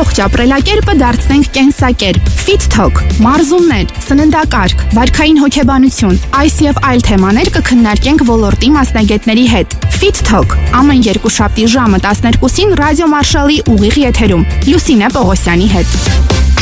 առողջ ապրելակերպը դարձնենք կենսակերպ։ Fit Talk, մարզումներ, սննդակարգ, վարքային հոգեբանություն, այս եւ այլ թեմաներ կքննարկենք ոլորտի մասնագետների հետ։ Fit Talk ամեն երկուշաբթի ժամը 12-ին Ռադիո Մարշալի ուղիղ եթերում Լուսինե Պողոսյանի հետ։